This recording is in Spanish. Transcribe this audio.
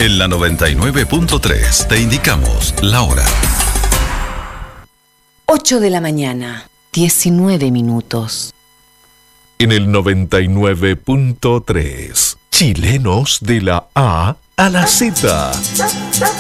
En la 99.3 te indicamos la hora. 8 de la mañana, 19 minutos. En el 99.3, chilenos de la A a la Z.